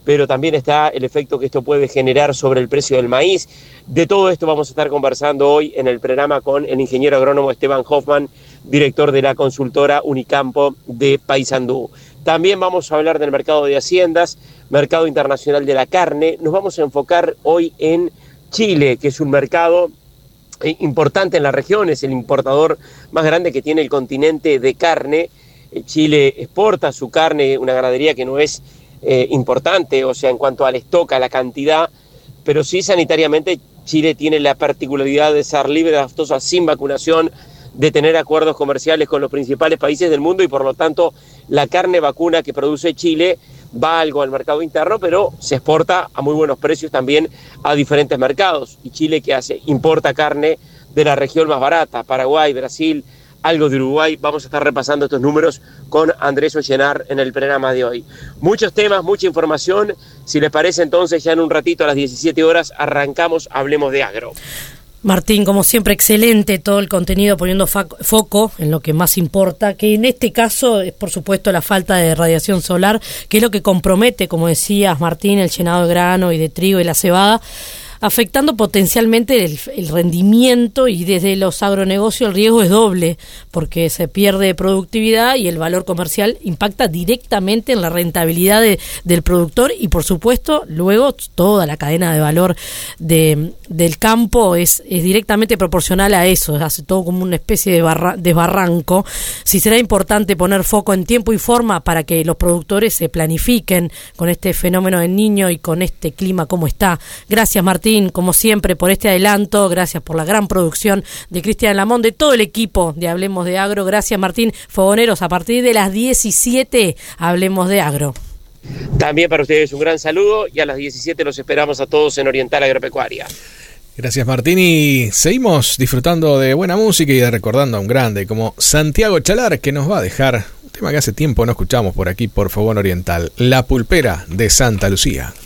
pero también está el efecto que esto puede generar sobre el precio del maíz. De todo esto vamos a estar conversando hoy en el programa con el ingeniero agrónomo Esteban Hoffman, director de la consultora Unicampo de Paysandú. También vamos a hablar del mercado de haciendas, mercado internacional de la carne. Nos vamos a enfocar hoy en Chile, que es un mercado importante en la región, es el importador más grande que tiene el continente de carne. Chile exporta su carne, una ganadería que no es importante, o sea, en cuanto al stock, a la cantidad, pero sí sanitariamente Chile tiene la particularidad de ser libre de aftosa sin vacunación, de tener acuerdos comerciales con los principales países del mundo y por lo tanto la carne vacuna que produce Chile va algo al mercado interno, pero se exporta a muy buenos precios también a diferentes mercados. ¿Y Chile qué hace? Importa carne de la región más barata, Paraguay, Brasil, algo de Uruguay. Vamos a estar repasando estos números con Andrés Ollenar en el programa de hoy. Muchos temas, mucha información. Si les parece, entonces ya en un ratito a las 17 horas arrancamos Hablemos de Agro. Martín, como siempre, excelente todo el contenido, poniendo foco en lo que más importa, que en este caso es, por supuesto, la falta de radiación solar, que es lo que compromete, como decías, Martín, el llenado de grano y de trigo y la cebada, afectando potencialmente el rendimiento, y desde los agronegocios el riesgo es doble, porque se pierde productividad y el valor comercial impacta directamente en la rentabilidad del productor y, por supuesto, luego toda la cadena de valor del campo es directamente proporcional a eso, hace todo como una especie de barranco. Si será importante poner foco en tiempo y forma para que los productores se planifiquen con este fenómeno del Niño y con este clima como está. Gracias, Martín, como siempre, por este adelanto. Gracias por la gran producción de Cristian Lamón, de todo el equipo de Hablemos de Agro. Gracias, Martín. Fogoneros, a partir de las 17, Hablemos de Agro. También para ustedes un gran saludo y a las 17 los esperamos a todos en Oriental Agropecuaria. Gracias, Martín, y seguimos disfrutando de buena música y de recordando a un grande como Santiago Chalar, que nos va a dejar un tema que hace tiempo no escuchamos por aquí por Fogón Oriental, La Pulpera de Santa Lucía.